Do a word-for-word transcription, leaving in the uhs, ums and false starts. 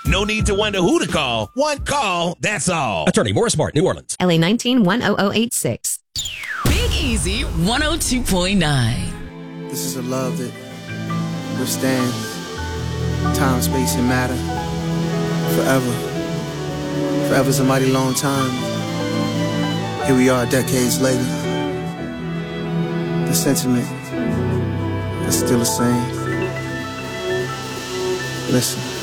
No need to wonder who to call. One call, that's all. Attorney Morris Martin, New Orleans. L A nineteen one oh oh eight six. Big Easy one oh two point nine. This is a love that withstands time, space, and matter forever. Forever's a mighty long time. Here we are decades later. The sentiment is still the same. Listen.